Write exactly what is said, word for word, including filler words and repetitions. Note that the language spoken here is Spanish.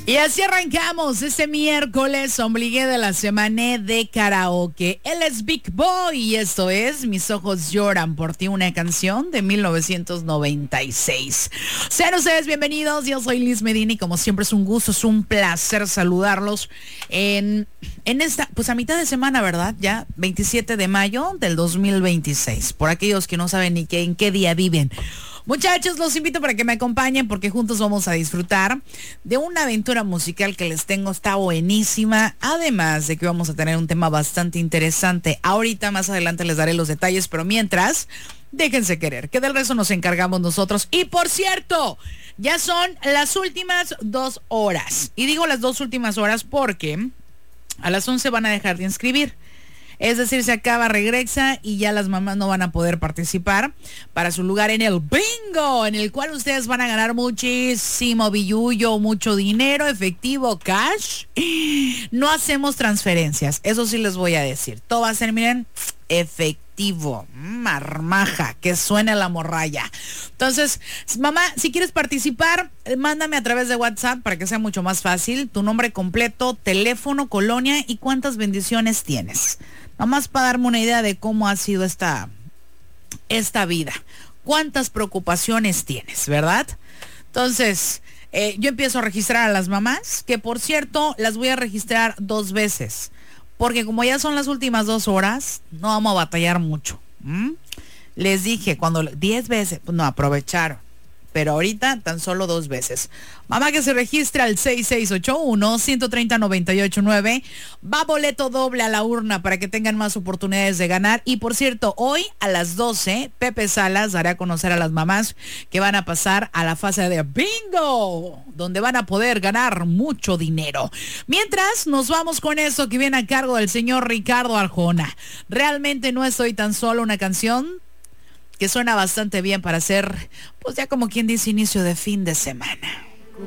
Y así arrancamos este miércoles, ombligué de la semana de karaoke. Él es Big Boy y esto es Mis ojos lloran por ti, una canción de mil novecientos noventa y seis. Sean ustedes bienvenidos, yo soy Liz Medina y como siempre es un gusto, es un placer saludarlos en, en esta, pues a mitad de semana, ¿verdad? Ya, veintisiete de mayo del dos mil veintiséis, por aquellos que no saben ni qué, en qué día viven. Muchachos, los invito para que me acompañen porque juntos vamos a disfrutar de una aventura musical que les tengo, está buenísima. Además de que vamos a tener un tema bastante interesante. Ahorita más adelante les daré los detalles, pero mientras, déjense querer, que del resto nos encargamos nosotros. Y por cierto, ya son las últimas dos horas. Y digo las dos últimas horas porque a las once van a dejar de inscribir. Es decir, se acaba, regresa y ya las mamás no van a poder participar para su lugar en el bingo, en el cual ustedes van a ganar muchísimo billullo, mucho dinero, efectivo, cash. No hacemos transferencias, eso sí les voy a decir. Todo va a ser, miren, efectivo, marmaja, que suene la morralla. Entonces, mamá, si quieres participar, mándame a través de WhatsApp para que sea mucho más fácil. Tu nombre completo, teléfono, colonia y cuántas bendiciones tienes. Nomás para darme una idea de cómo ha sido esta, esta vida. ¿Cuántas preocupaciones tienes, verdad? Entonces, eh, yo empiezo a registrar a las mamás, que por cierto, las voy a registrar dos veces. Porque como ya son las últimas dos horas, no vamos a batallar mucho. ¿Mm? Les dije, cuando diez veces, pues no, aprovecharon. Pero ahorita tan solo dos veces. Mamá que se registra al seis seis ocho uno, uno tres cero, nueve ocho nueve. Va boleto doble a la urna para que tengan más oportunidades de ganar. Y por cierto, hoy a las doce, Pepe Salas dará a conocer a las mamás que van a pasar a la fase de bingo, donde van a poder ganar mucho dinero. Mientras, nos vamos con eso que viene a cargo del señor Ricardo Arjona. Realmente no estoy tan solo, una canción que suena bastante bien para hacer, pues ya como quien dice, inicio de fin de semana.